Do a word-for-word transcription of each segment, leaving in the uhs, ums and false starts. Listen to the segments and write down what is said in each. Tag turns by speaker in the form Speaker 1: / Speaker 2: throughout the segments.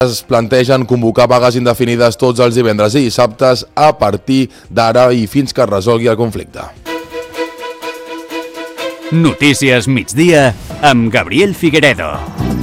Speaker 1: Es plantegen convocar vagues indefinides tots els divendres i dissabtes a partir d'ara i fins que es resolgui el conflicte.
Speaker 2: Notícies migdia amb Gabriel Figueredo.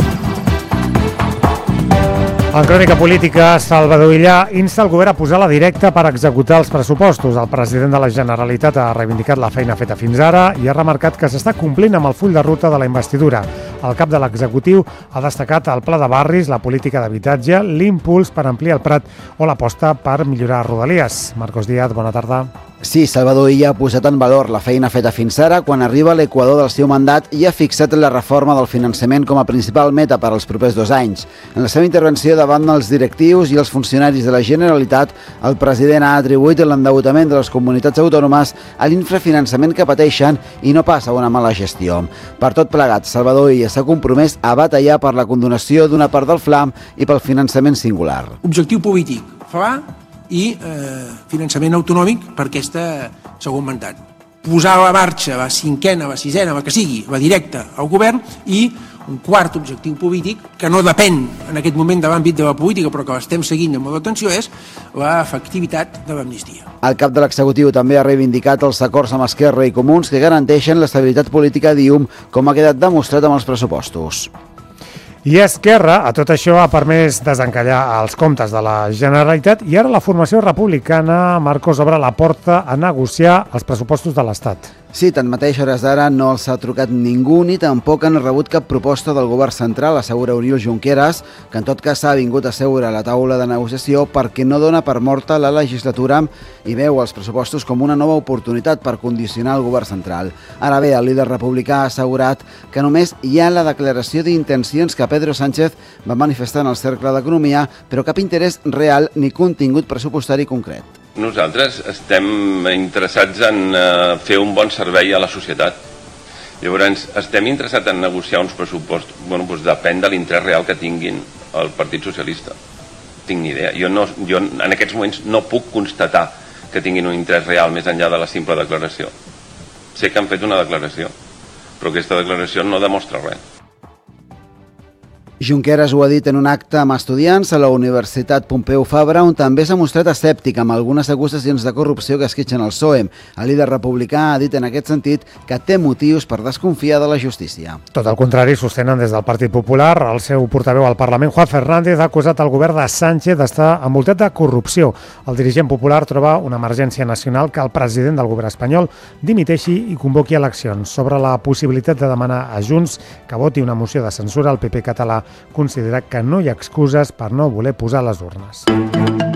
Speaker 3: En crònica política, Salvador Illa insta el govern a posar la directa per executar els pressupostos. El president de la Generalitat ha reivindicat la feina feta fins ara i ha remarcat que s'està complint amb el full de ruta de la investidura. El cap de l'executiu ha destacat el pla de barris, la política d'habitatge, l'impuls per ampliar el Prat o l'aposta per millorar Rodalies. Marcos Díaz, bona tarda.
Speaker 4: Sí, Salvador Illa ha posat en valor la feina feta fins ara quan arriba a l'equador del seu mandat i ha fixat la reforma del finançament com a principal meta per als propers dos anys. En la seva intervenció davant dels directius i els funcionaris de la Generalitat, el president ha atribuït l'endeutament de les comunitats autònomes a l'infrafinançament que pateixen i no pas a una mala gestió. Per tot plegat, Salvador Illa s'ha compromès a batallar per la condonació d'una part del Flam i pel finançament singular.
Speaker 5: Objectiu polític, Fla i eh, finançament autonòmic per aquesta segon mandat. Posar a la marxa la cinquena, la sisena, la que sigui, la directa al govern i un quart objectiu polític que no depèn en aquest moment de l'àmbit de la política però que l'estem seguint amb molta atenció és l'efectivitat de l'amnistia.
Speaker 4: El cap de l'executiu també ha reivindicat els acords amb Esquerra i Comuns que garanteixen l'estabilitat política d'I U M, com ha quedat demostrat amb els pressupostos.
Speaker 3: I Esquerra, a tot això, ha permès desencallar els comptes de la Generalitat i ara la formació republicana, Marcos, obre la porta a negociar els pressupostos de l'Estat.
Speaker 4: Sí, tanmateix, a hores d'ara no els ha trucat ningú ni tampoc han rebut cap proposta del govern central, assegura Oriol Junqueras, que en tot cas ha vingut a seure a la taula de negociació perquè no dona per morta la legislatura i veu els pressupostos com una nova oportunitat per condicionar el govern central. Ara bé, el líder republicà ha assegurat que només hi ha la declaració d'intencions que Pedro Sánchez va manifestar en el Cercle d'Economia, però cap interès real ni contingut pressupostari concret.
Speaker 6: Nosaltres estem interessats en fer un bon servei a la societat. Llavors, estem interessats en negociar uns pressupostos. Bueno, doncs depèn de l'interès real que tinguin el Partit Socialista. Tinc ni idea. Jo, no, jo en aquests moments no puc constatar que tinguin un interès real més enllà de la simple declaració. Sé que han fet una declaració, però aquesta declaració no demostra res.
Speaker 4: Junqueras ho ha dit en un acte amb estudiants a la Universitat Pompeu Fabra, on també s'ha mostrat escèptic amb algunes acusacions de corrupció que esquitxen el P S O E. El líder republicà ha dit en aquest sentit que té motius per desconfiar de la justícia.
Speaker 3: Tot el contrari, sostenen des del Partit Popular. El seu portaveu al Parlament, Juan Fernández, ha acusat el govern de Sánchez d'estar envoltat de corrupció. El dirigent popular troba una emergència nacional que el president del govern espanyol dimiteixi i convoqui eleccions. Sobre la possibilitat de demanar a Junts que voti una moció de censura, el P P català considera que no hi ha excuses per no voler posar les urnes.